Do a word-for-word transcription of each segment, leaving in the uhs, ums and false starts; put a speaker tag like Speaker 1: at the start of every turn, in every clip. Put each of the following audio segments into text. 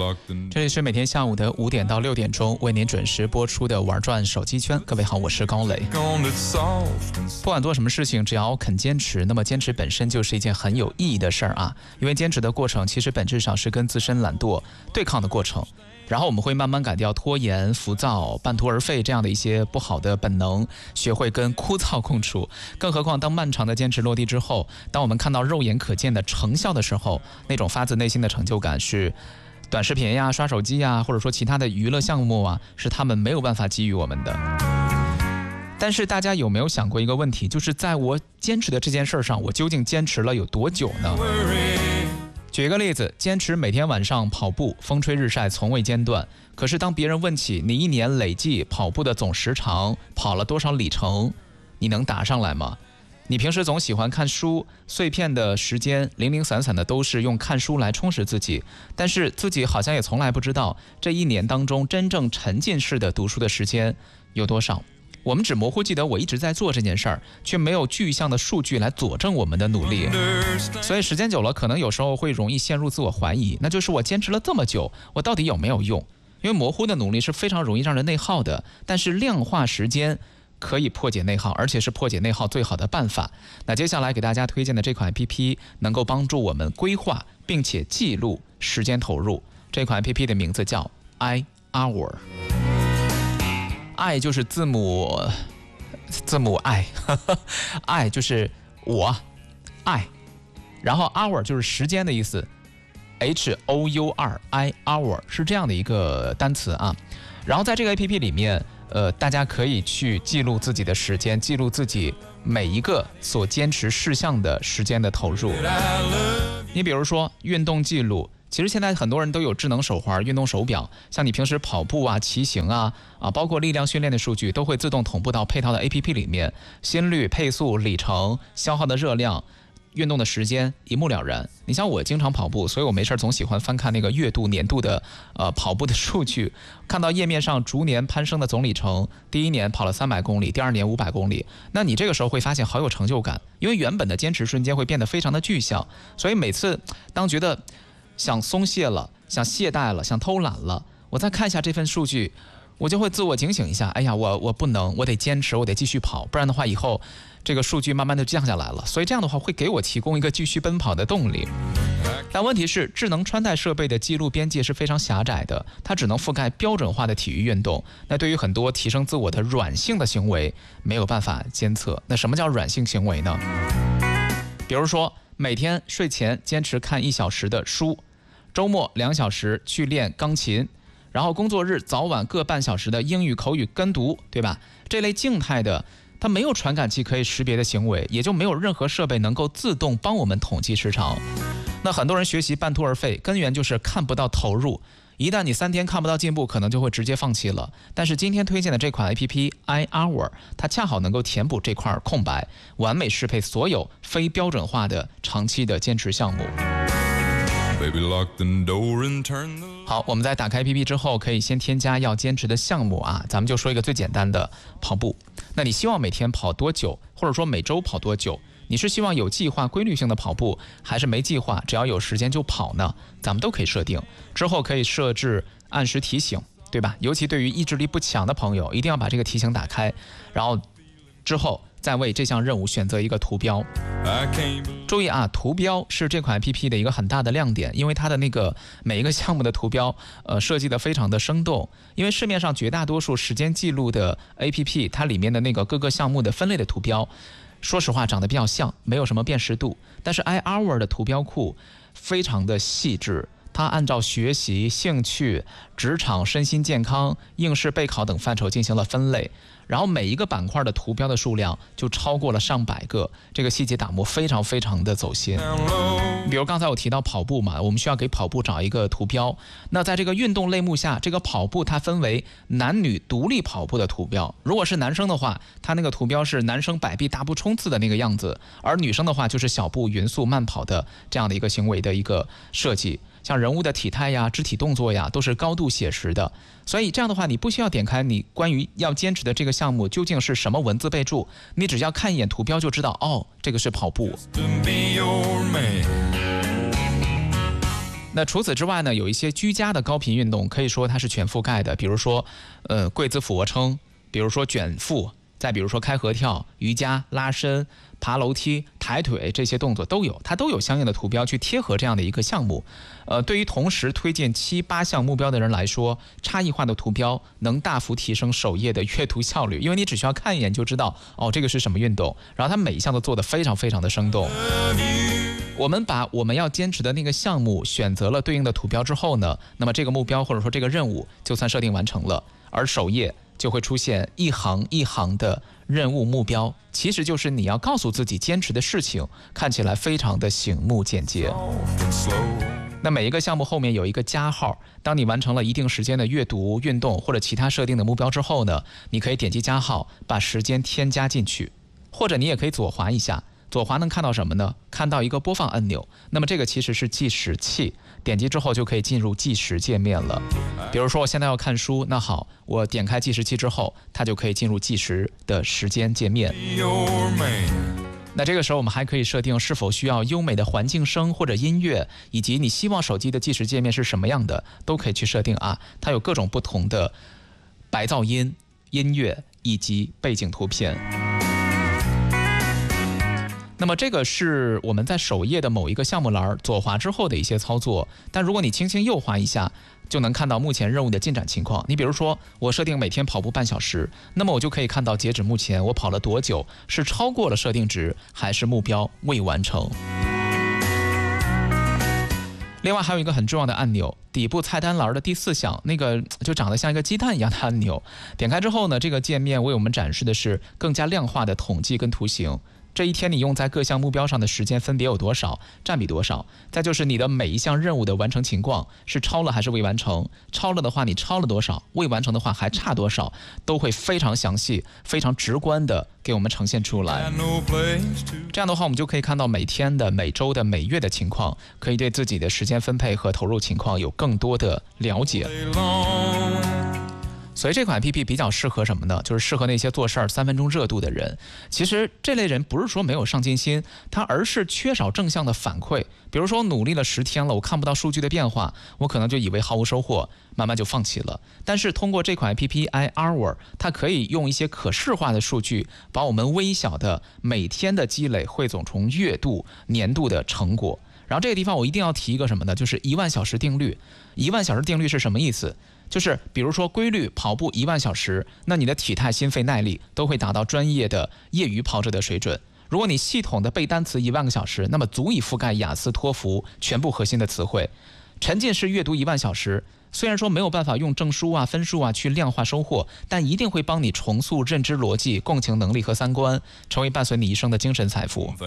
Speaker 1: 这里是每天下午的五点到六点钟为您准时播出的玩转手机圈。各位好，我是高磊。不管做什么事情，只要肯坚持，那么坚持本身就是一件很有意义的事儿啊。因为坚持的过程其实本质上是跟自身懒惰对抗的过程，然后我们会慢慢改掉拖延、浮躁、半途而废这样的一些不好的本能，学会跟枯燥共处。更何况当漫长的坚持落地之后，当我们看到肉眼可见的成效的时候，那种发自内心的成就感是短视频呀、刷手机呀，或者说其他的娱乐项目啊，是他们没有办法给予我们的。但是大家有没有想过一个问题，就是在我坚持的这件事上，我究竟坚持了有多久呢？举一个例子，坚持每天晚上跑步，风吹日晒从未间断。可是当别人问起你一年累计跑步的总时长，跑了多少里程，你能答上来吗？你平时总喜欢看书，碎片的时间零零散散的都是用看书来充实自己，但是自己好像也从来不知道这一年当中真正沉浸式的读书的时间有多少。我们只模糊记得我一直在做这件事儿，却没有具象的数据来佐证我们的努力。所以时间久了，可能有时候会容易陷入自我怀疑，那就是我坚持了这么久，我到底有没有用？因为模糊的努力是非常容易让人内耗的，但是量化时间可以破解内耗，而且是破解内耗最好的办法。那接下来给大家推荐的这款 A P P 能够帮助我们规划并且记录时间投入。这款 A P P 的名字叫 iHour。I 就是字母字母 I ，I 就是我 I， 然后 hour 就是时间的意思 ，H O U R I hour 是这样的一个单词啊。然后在这个 A P P 里面，呃，大家可以去记录自己的时间，记录自己每一个所坚持事项的时间的投入。你比如说运动记录。其实现在很多人都有智能手环、运动手表，像你平时跑步啊、骑行啊，啊，包括力量训练的数据，都会自动同步到配套的 A P P 里面，心率、配速、里程、消耗的热量、运动的时间一目了然。你像我经常跑步，所以我没事总喜欢翻看那个月度、年度的呃跑步的数据，看到页面上逐年攀升的总里程，第一年跑了三百公里，第二年五百公里，那你这个时候会发现好有成就感，因为原本的坚持瞬间会变得非常的具象，所以每次当觉得想松懈了，想懈怠了，想偷懒了，我再看一下这份数据，我就会自我警醒一下，哎呀，我我不能，我得坚持，我得继续跑，不然的话以后这个数据慢慢的降下来了，所以这样的话会给我提供一个继续奔跑的动力。但问题是，智能穿戴设备的记录边界是非常狭窄的，它只能覆盖标准化的体育运动，那对于很多提升自我的软性的行为没有办法监测。那什么叫软性行为呢？比如说每天睡前坚持看一小时的书，周末两小时去练钢琴，然后工作日早晚各半小时的英语口语跟读，对吧？这类静态的，它没有传感器可以识别的行为，也就没有任何设备能够自动帮我们统计时长。那很多人学习半途而废，根源就是看不到投入。一旦你三天看不到进步，可能就会直接放弃了。但是今天推荐的这款 A P P iHour， 它恰好能够填补这块空白，完美适配所有非标准化的长期的坚持项目。好，我们在打开 A P P 之后，可以先添加要坚持的项目啊。咱们就说一个最简单的跑步。那你希望每天跑多久，或者说每周跑多久？你是希望有计划、规律性的跑步，还是没计划，只要有时间就跑呢？咱们都可以设定。之后可以设置按时提醒，对吧？尤其对于意志力不强的朋友，一定要把这个提醒打开，然后之后再为这项任务选择一个图标。注意啊，图标是这款 A P P 的一个很大的亮点，因为它的那个每一个项目的图标呃设计的非常的生动。因为市面上绝大多数时间记录的 A P P， 它里面的那个各个项目的分类的图标，说实话长得比较像，没有什么辨识度。但是 iHour 的图标库非常的细致，它按照学习、兴趣、职场、身心健康、应试备考等范畴进行了分类，然后每一个板块的图标的数量就超过了上百个，这个细节打磨非常非常的走心。比如刚才我提到跑步嘛，我们需要给跑步找一个图标，那在这个运动类目下，这个跑步它分为男女独立跑步的图标。如果是男生的话，它那个图标是男生摆臂大步冲刺的那个样子，而女生的话就是小步匀速慢跑的这样的一个行为的一个设计。像人物的体态呀、肢体动作呀，都是高度写实的。所以这样的话，你不需要点开你关于要坚持的这个项目究竟是什么文字备注，你只要看一眼图标就知道，哦，这个是跑步。 那除此之外呢，有一些居家的高频运动，可以说它是全覆盖的，比如说呃跪姿俯卧撑，比如说卷腹，再比如说开合跳、瑜伽、拉伸、爬楼梯、抬腿，这些动作都有，它都有相应的图标去贴合这样的一个项目。呃，对于同时推荐七八项目标的人来说，差异化的图标能大幅提升首页的阅读效率，因为你只需要看一眼就知道，哦，这个是什么运动，然后它每一项都做得非常非常的生动。我们把我们要坚持的那个项目选择了对应的图标之后呢，那么这个目标或者说这个任务就算设定完成了，而首页就会出现一行一行的任务目标，其实就是你要告诉自己坚持的事情，看起来非常的醒目简洁。那每一个项目后面有一个加号，当你完成了一定时间的阅读、运动或者其他设定的目标之后呢，你可以点击加号，把时间添加进去，或者你也可以左滑一下，左滑能看到什么呢？看到一个播放按钮，那么这个其实是计时器，点击之后就可以进入计时界面了。比如说我现在要看书，那好，我点开计时器之后，它就可以进入计时的时间界面。那这个时候我们还可以设定是否需要优美的环境声或者音乐，以及你希望手机的计时界面是什么样的，都可以去设定啊。它有各种不同的白噪音、音乐以及背景图片。那么这个是我们在首页的某一个项目栏左滑之后的一些操作，但如果你轻轻右滑一下，就能看到目前任务的进展情况。你比如说我设定每天跑步半小时，那么我就可以看到截止目前我跑了多久，是超过了设定值还是目标未完成。另外还有一个很重要的按钮，底部菜单栏的第四项，那个就长得像一个鸡蛋一样的按钮，点开之后呢，这个界面为我们展示的是更加量化的统计跟图形。这一天你用在各项目标上的时间分别有多少，占比多少，再就是你的每一项任务的完成情况是超了还是未完成，超了的话你超了多少，未完成的话还差多少，都会非常详细非常直观的给我们呈现出来。这样的话我们就可以看到每天的、每周的、每月的情况，可以对自己的时间分配和投入情况有更多的了解。所以这款 A P P 比较适合什么呢？就是适合那些做事儿三分钟热度的人。其实这类人不是说没有上进心，他而是缺少正向的反馈。比如说努力了十天了，我看不到数据的变化，我可能就以为毫无收获，慢慢就放弃了。但是通过这款 A P P iHour， 它可以用一些可视化的数据，把我们微小的每天的积累汇总成月度、年度的成果。然后这个地方我一定要提一个什么呢？就是一万小时定律。一万小时定律是什么意思？就是比如说规律跑步一万小时，那你的体态、心肺耐力都会达到专业的业余跑者的水准。如果你系统的背单词一万个小时，那么足以覆盖雅思、托福全部核心的词汇。沉浸式阅读一万小时，虽然说没有办法用证书啊、分数啊去量化收获，但一定会帮你重塑认知逻辑、共情能力和三观，成为伴随你一生的精神财富。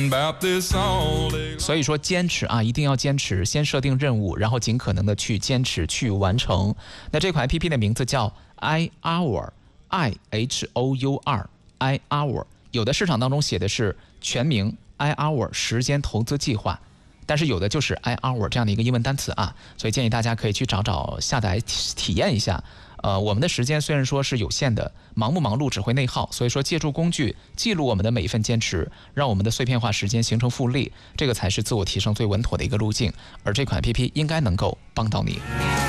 Speaker 1: 所以说坚持啊，一定要坚持，先设定任务，然后尽可能的去坚持去完成。那这款 A P P 的名字叫 iHour I H O U R iHour， 有的市场当中写的是全名 iHour 时间投资计划，但是有的就是 iHour 这样的一个英文单词啊，所以建议大家可以去找找下载体验一下。呃，我们的时间虽然说是有限的，忙不忙碌只会内耗，所以说借助工具记录我们的每一份坚持，让我们的碎片化时间形成复利，这个才是自我提升最稳妥的一个路径。而这款 A P P 应该能够帮到你。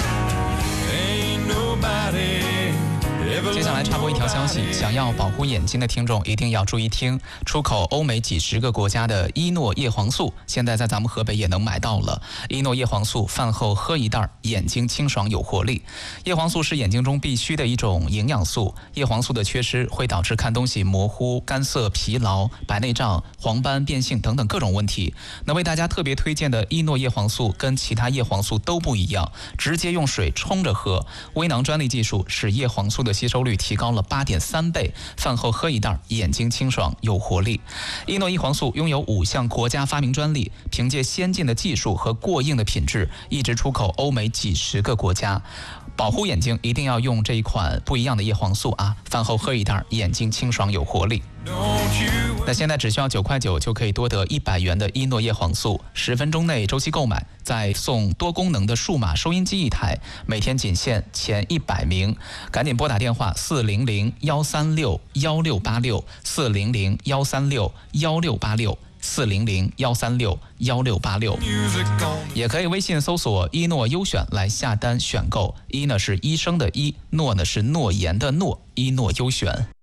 Speaker 1: 接下来插播一条消息，想要保护眼睛的听众一定要注意听，出口欧美几十个国家的伊诺叶黄素现在在咱们河北也能买到了。伊诺叶黄素饭后喝一袋，眼睛清爽有活力。叶黄素是眼睛中必须的一种营养素，叶黄素的缺失会导致看东西模糊、干涩、疲劳、白内障、黄斑变性等等各种问题。那为大家特别推荐的伊诺叶黄素跟其他叶黄素都不一样，直接用水冲着喝，微囊专利技术使叶黄素的吸收率提高了 八点三倍，饭后喝一袋，眼睛清爽有活力。伊诺叶黄素拥有五项国家发明专利，凭借先进的技术和过硬的品质，一直出口欧美几十个国家。保护眼睛一定要用这一款不一样的叶黄素啊，饭后喝一袋，眼睛清爽有活力。那现在只需要九块九就可以多得一百元的伊诺叶黄素，十分钟内周期购买，再送多功能的数码收音机一台，每天仅限前一百名，赶紧拨打电话四零零一三六一六八六四零零一三六一六八六。 四零零幺三六幺六八六，也可以微信搜索一诺优选来下单选购。一呢是医生的医，诺呢是诺言的诺，一诺优选。